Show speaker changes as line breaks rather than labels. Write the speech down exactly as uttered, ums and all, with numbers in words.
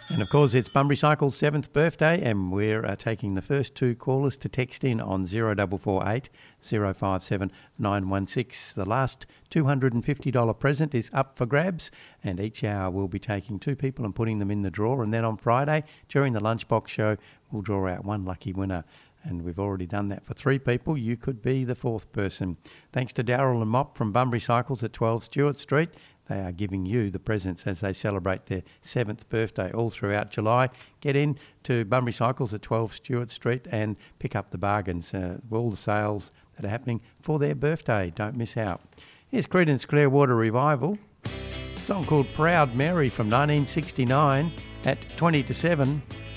And of course, it's Bunbury Cycle's seventh birthday, and we're uh, taking the first two callers to text in on zero four four eight, zero five seven, nine one six. The last two hundred fifty dollars present is up for grabs, and each hour we'll be taking two people and putting them in the draw. And then on Friday, during the Lunchbox show, we'll draw out one lucky winner. And we've already done that for three people. You could be the fourth person. Thanks to Daryl and Mop from Bunbury Cycles at twelve Stewart Street. They are giving you the presents as they celebrate their seventh birthday all throughout July. Get in to Bunbury Cycles at twelve Stewart Street and pick up the bargains, uh, all the sales that are happening for their birthday. Don't miss out. Here's Creedence Clearwater Revival. A song called Proud Mary from nineteen sixty-nine at twenty to seven.